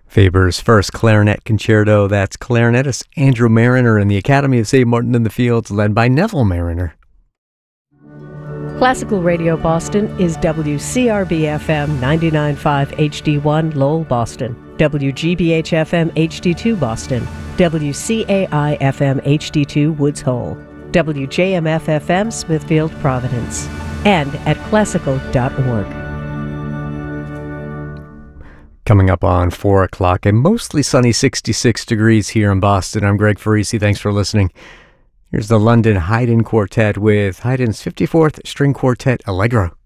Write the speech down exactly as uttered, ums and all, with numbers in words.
Faber's first clarinet concerto. That's clarinetist Andrew Marriner and the Academy of Saint Martin in the Fields, led by Neville Marriner. Classical Radio Boston is W C R B F M ninety-nine point five H D one Lowell, Boston, W G B H F M H D two Boston, W C A I F M H D two Woods Hole, W J M F F M Smithfield, Providence, and at classical dot org. Coming up on four o'clock, a mostly sunny sixty-six degrees here in Boston. I'm Greg Farisi. Thanks for listening. Here's the London Haydn Quartet with Haydn's fifty-fourth String Quartet Allegro.